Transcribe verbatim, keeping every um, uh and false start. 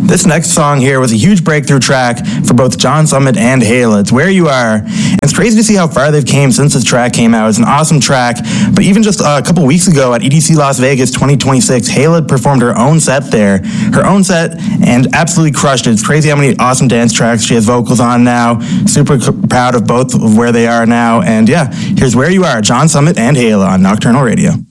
This next song here was a huge breakthrough track for both John Summit and Hayla. It's Where You Are. And it's crazy to see how far they've came since this track came out. It's an awesome track. But even just a couple weeks ago at E D C Las Vegas twenty twenty-six, Hayla performed her own set there. Her own set, and absolutely crushed it. It's crazy how many awesome dance tracks she has vocals on now. Super c- proud of both of where they are now. And yeah, here's Where You Are, John Summit and Hayla on Nocturnal Radio.